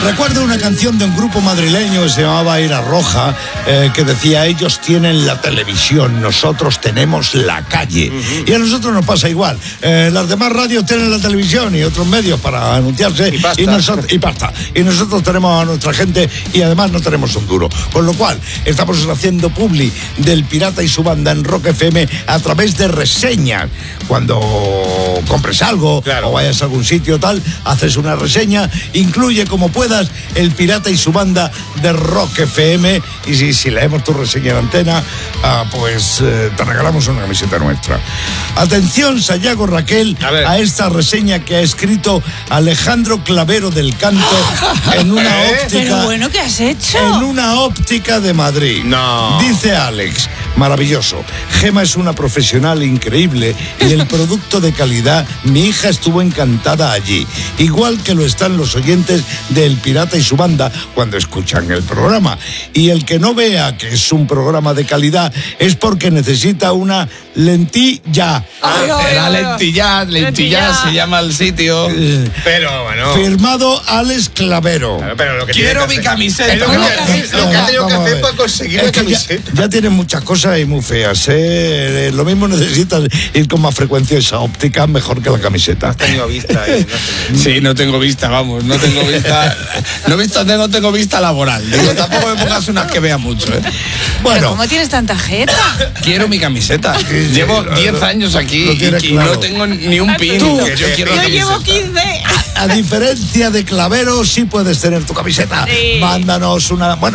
Recuerdo una canción de un grupo madrileño que se llamaba Era Roja, que decía: ellos tienen la televisión, nosotros tenemos la calle. Y a nosotros nos pasa igual. Las demás radios tienen la televisión y otros medios para anunciarse y basta. Y nosotros tenemos a nuestra gente y además no tenemos un duro. Con lo cual, estamos haciendo publi del Pirata y su banda en Rock FM a través de reseñas. Cuando compres algo o vayas a algún sitio tal, haces una reseña, incluye como puedas el Pirata y su banda de Rock FM, y si leemos tu reseña en antena, pues te regalamos una camiseta nuestra. Atención, Sayago Raquel, a esta reseña que ha escrito Alejandro Clavero del Canto en una óptica. Pero bueno, ¿qué has hecho? En una óptica de Madrid. No. Dice Alex: maravilloso. Gema es una profesional increíble y el producto de calidad. Mi hija estuvo encantada allí. Igual que lo están los oyentes del Pirata y su banda cuando escuchan el programa. Y el que no vea que es un programa de calidad es porque necesita una lentilla. Era lentilla se llama el sitio. Pero bueno. Firmado Alex Clavero. Claro, pero lo que quiero mi camiseta. Lo que ha tenido que hacer para conseguir la camiseta. Ya tienen muchas cosas y muy feas, ¿eh? Lo mismo necesitas ir con más frecuencia a esa óptica, mejor que la camiseta. Has tenido vista. Sí, no tengo vista, vamos. No tengo vista. No tengo vista laboral. Digo, tampoco me pongas unas que vea mucho, ¿eh? Bueno. ¿Cómo tienes tanta jeta? Quiero mi camiseta. Llevo 10 años aquí y no tengo ni un pin. Yo llevo 15. A diferencia de Clavero, sí puedes tener tu camiseta. Sí. Mándanos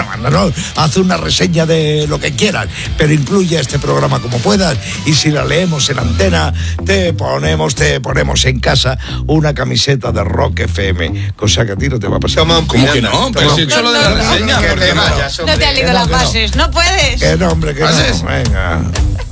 haz una reseña de lo que quieras, pero incluye este programa como puedas, y si la leemos en antena, te ponemos en casa una camiseta de Rock FM, cosa que a ti no te va a pasar. ¿Cómo que no? Pero si he hecho lo de la reseña. No te has leído las bases, no puedes. Que no, hombre, que no. Venga.